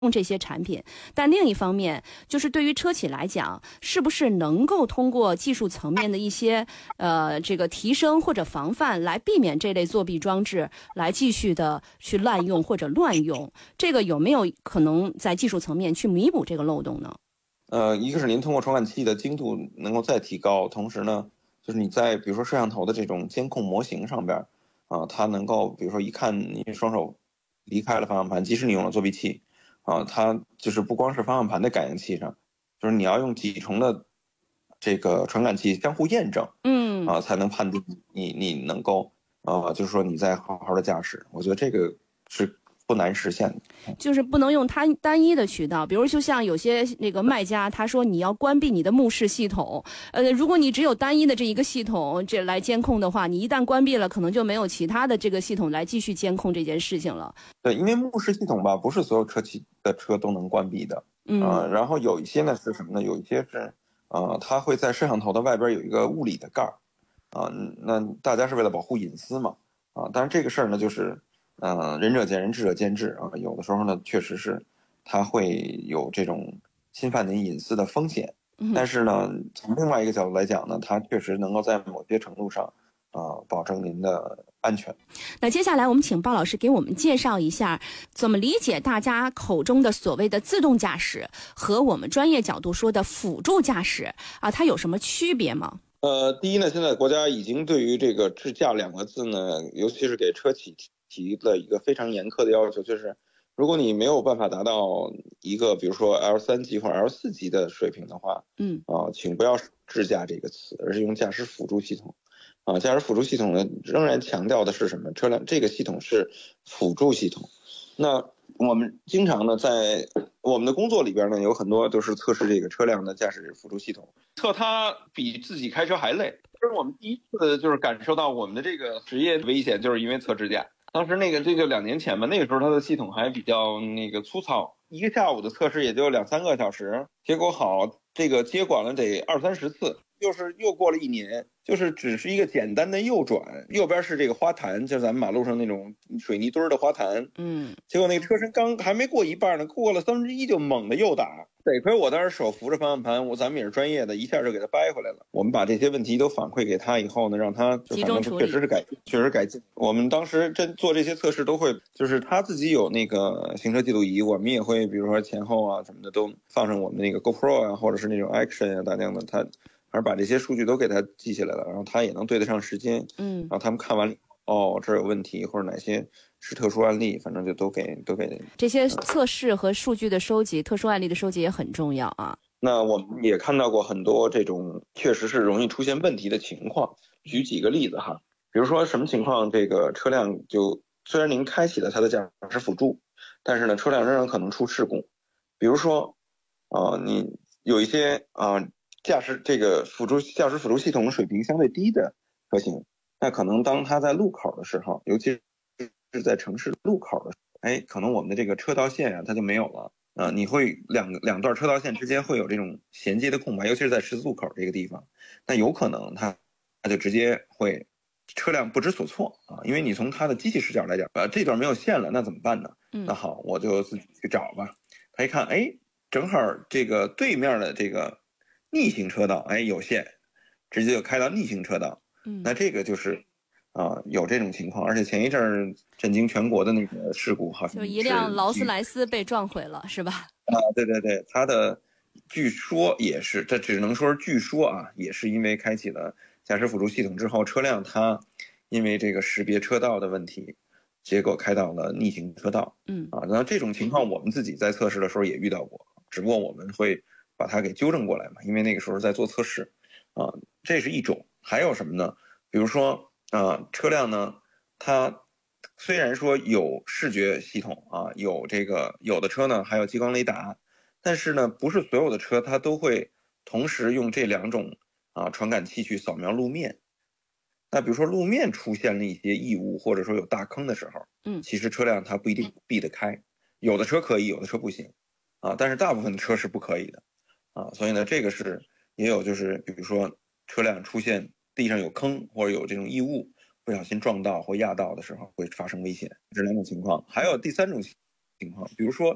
这些产品，但另一方面，就是对于车企来讲，是不是能够通过技术层面的一些这个提升或者防范，来避免这类作弊装置来继续的去滥用或者乱用？这个有没有可能在技术层面去弥补这个漏洞呢？ 一个是您通过传感器的精度能够再提高，同时呢，就是你在比如说摄像头的这种监控模型上边，它能够比如说一看你双手离开了方向盘，即使你用了作弊器。它就是不光是方向盘的感应器上，就是你要用几重的这个传感器相互验证，才能判定你能够就是说你在好好的驾驶。我觉得这个是不难实现的， 就是不能用它单一的渠道，比如就像有些那个卖家，他说你要关闭你的目视系统，如果你只有单一的这一个系统这来监控的话，你一旦关闭了，可能就没有其他的这个系统来继续监控这件事情了。 对，因为目视系统吧，不是所有车企的车都能关闭的，然后有一些呢是什么呢？有一些是它会在摄像头的外边有一个物理的盖儿，那大家是为了保护隐私嘛，当然这个事儿呢就是。仁者见仁，智者见智啊。有的时候呢，确实是它会有这种侵犯您隐私的风险。但是呢，从另外一个角度来讲呢，它确实能够在某些程度上保证您的安全。 那接下来我们请鲍老师给我们介绍一下，怎么理解大家口中的所谓的自动驾驶和我们专业角度说的辅助驾驶它有什么区别吗？ 第一呢，现在国家已经对于这个智驾两个字呢，尤其是给车企提了一个非常严苛的要求，就是如果你没有办法达到一个比如说 L3级或者 L4级的水平的话，请不要智驾这个词，而是用驾驶辅助系统。驾驶辅助系统呢，仍然强调的是什么？车辆这个系统是辅助系统。那我们经常呢，在我们的工作里边呢，有很多都是测试这个车辆的驾驶辅助系统，测它比自己开车还累。这是我们第一次就是感受到我们的这个职业危险，就是因为测智驾。当时这就2年前吧，那个时候它的系统还比较粗糙，一个下午的测试也就2-3个小时，结果好这个接管了得20-30次，又过了1年，就是只是一个简单的右转，右边是这个花坛，就是咱们马路上那种水泥墩的花坛，结果那个车身刚还没过一半呢，过了1/3就猛的右打，得亏我当时手扶着方向盘，咱们也是专业的，一下就给他掰回来了。我们把这些问题都反馈给他以后呢，让他集中处理， 确实改进。我们当时做这些测试都会，就是他自己有那个行车记录仪，我们也会比如说前后什么的都放上我们那个 GoPro 或者是那种 Action 大量的，他还是把这些数据都给他记下来了，然后他也能对得上时间，然后他们看完这儿有问题或者哪些是特殊案例，反正就都给这些测试和数据的收集，特殊案例的收集也很重要啊。 那我们也看到过很多这种确实是容易出现问题的情况，举几个例子哈，比如说什么情况，这个车辆就虽然您开启了它的驾驶辅助，但是呢车辆仍然可能出事故。比如说你有一些驾驶辅助系统水平相对低的车型，那可能当它在路口的时候，尤其是在城市路口的时候，可能我们的这个车道线它就没有了。你会两段车道线之间会有这种衔接的空白，尤其是在十字路口这个地方，那有可能它就直接会车辆不知所措因为你从它的机器视角来讲，这段没有线了，那怎么办呢？那好，我就自己去找吧。他一看，正好这个对面的这个逆行车道，有线，直接就开到逆行车道。那这个就是有这种情况，而且前一阵儿震惊全国的那个事故，好像就一辆劳斯莱斯被撞毁了，是吧？ 对对对，它的据说也是，这只能说是据说也是因为开启了驾驶辅助系统之后，车辆它因为这个识别车道的问题，结果开到了逆行车道。那这种情况我们自己在测试的时候也遇到过，只不过我们会把它给纠正过来嘛，因为那个时候在做测试这是一种。还有什么呢？比如说车辆呢，它虽然说有视觉系统有的车呢还有激光雷达，但是呢不是所有的车它都会同时用这2种传感器去扫描路面。那比如说路面出现了一些异物，或者说有大坑的时候，其实车辆它不一定避得开，有的车可以，有的车不行但是大部分的车是不可以的所以呢这个是也有，就是比如说车辆出现地上有坑或者有这种异物，不小心撞到或压到的时候会发生危险，这2种情况。还有第3种情况，比如说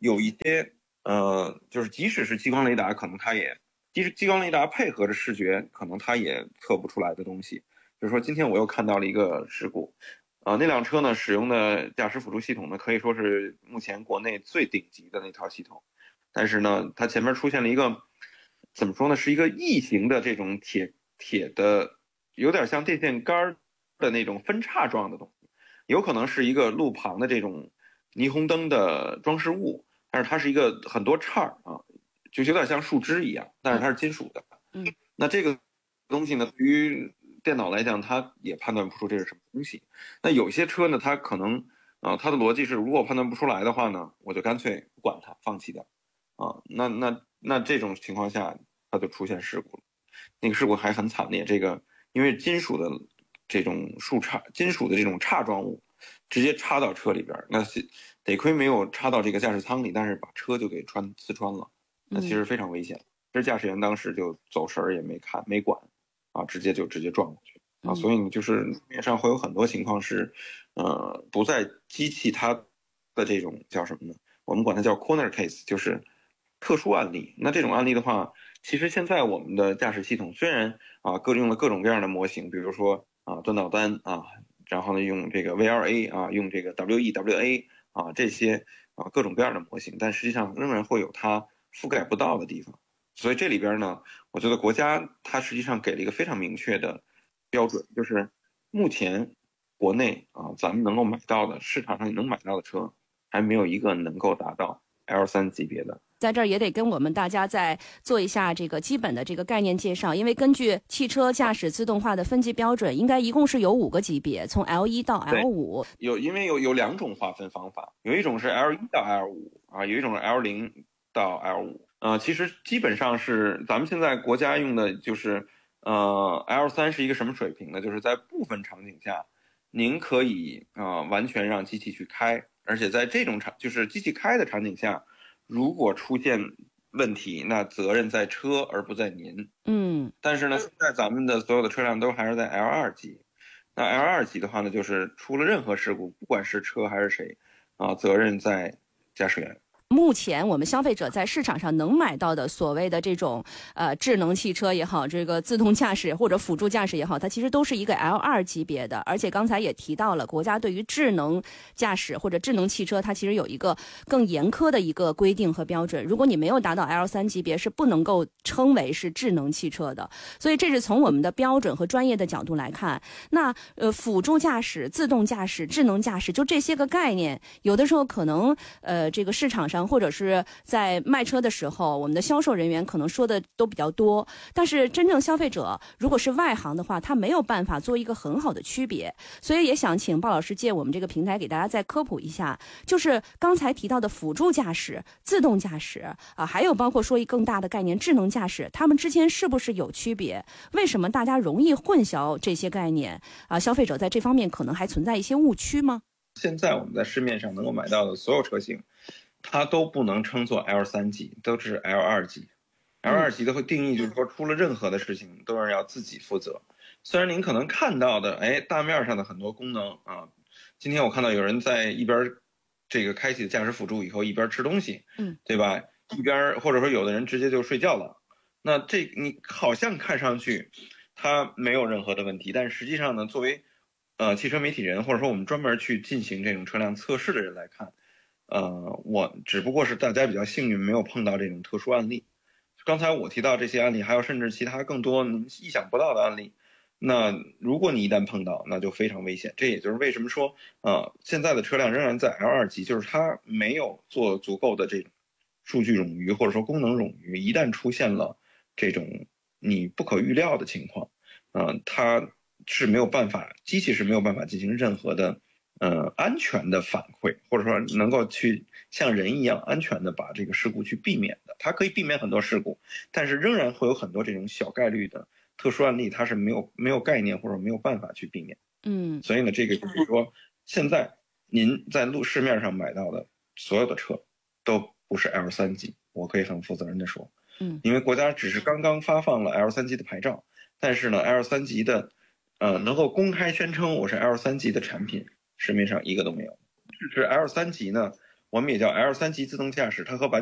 有一些就是即使是激光雷达，可能它也即使激光雷达配合着视觉，可能它也测不出来的东西。比如说今天我又看到了一个事故，那辆车呢使用的驾驶辅助系统呢可以说是目前国内最顶级的那套系统，但是呢它前面出现了一个怎么说呢，是一个异形的这种铁的，有点像电线杆的那种分叉状的东西，有可能是一个路旁的这种霓虹灯的装饰物，但是它是一个很多叉啊，就有点像树枝一样，但是它是金属的。那这个东西呢，对于电脑来讲，它也判断不出这是什么东西。那有些车呢，它可能它的逻辑是，如果判断不出来的话呢，我就干脆不管它，放弃掉。那这种情况下，它就出现事故了。那个事故还很惨烈，这个因为金属的这种金属的这种叉状物，直接插到车里边，那得亏没有插到这个驾驶舱里，但是把车就给刺穿了，那其实非常危险。这驾驶员当时就走神儿也没管，直接撞过去啊。所以你就是路面上会有很多情况是，不在机器它的这种叫什么呢？我们管它叫 corner case， 就是特殊案例。那这种案例的话，其实现在我们的驾驶系统虽然用了各种各样的模型，比如说端导单然后呢用这个 VLA 用这个 WEWA 这些各种各样的模型，但实际上仍然会有它覆盖不到的地方。所以这里边呢，我觉得国家它实际上给了一个非常明确的标准，就是目前国内咱们能够买到的市场上能买到的车，还没有一个能够达到 L3 级别的。 在这儿也得跟我们大家再做一下这个基本的这个概念介绍，因为根据汽车驾驶自动化的分级标准，应该一共是有5个级别，从 L1 到 L5。 因为有2种划分方法，有一种是 L1 到 L5 有一种是 L0 到 L5。其实基本上是咱们现在国家用的就是L3 是一个什么水平呢？就是在部分场景下，您可以完全让机器去开，而且在这种就是机器开的场景下，如果出现问题，那责任在车而不在您。但是呢，现在咱们的所有的车辆都还是在 L2 级。那 L2 级的话呢，就是出了任何事故，不管是车还是谁责任在驾驶员。 目前我们消费者在市场上能买到的所谓的这种智能汽车也好，这个自动驾驶或者辅助驾驶也好，它其实都是一个 L2 级别的。而且刚才也提到了，国家对于智能驾驶或者智能汽车，它其实有一个更严苛的一个规定和标准。如果你没有达到 L3 级别，是不能够称为是智能汽车的。所以这是从我们的标准和专业的角度来看。那辅助驾驶、自动驾驶、智能驾驶，就这些个概念，有的时候可能这个市场上或者是在卖车的时候，我们的销售人员可能说的都比较多，但是真正消费者如果是外行的话，他没有办法做一个很好的区别。所以也想请鲍老师借我们这个平台给大家再科普一下，就是刚才提到的辅助驾驶、自动驾驶还有包括说一更大的概念智能驾驶，它们之间是不是有区别？为什么大家容易混淆这些概念消费者在这方面可能还存在一些误区吗？ 现在我们在市面上能够买到的所有车型，它都不能称作 L3 级，都是 L2 级。L2 级的定义就是说，出了任何的事情都是要自己负责。虽然您可能看到的，大面上的很多功能今天我看到有人在一边这个开启驾驶辅助以后，一边吃东西，对吧？一边或者说有的人直接就睡觉了。那这你好像看上去它没有任何的问题，但实际上呢，作为汽车媒体人或者说我们专门去进行这种车辆测试的人来看，我只不过是大家比较幸运没有碰到这种特殊案例。刚才我提到这些案例，还有甚至其他更多您意想不到的案例，那如果你一旦碰到，那就非常危险。这也就是为什么说现在的车辆仍然在 L2 级，就是它没有做足够的这种数据冗余或者说功能冗余，一旦出现了这种你不可预料的情况，它是没有办法，机器是没有办法进行任何的安全的反馈，或者说能够去像人一样安全的把这个事故去避免的。它可以避免很多事故，但是仍然会有很多这种小概率的特殊案例，它是没有概念或者没有办法去避免。所以呢，这个就是说，现在您在市面上买到的所有的车都不是 L3 级，我可以很负责任的说，因为国家只是刚刚发放了 L3 级的牌照，但是呢 L3 级的能够公开宣称我是 L3 级的产品，市面上一个都没有。支持 L3 级呢， 我们也叫 L3级自动驾驶，它和完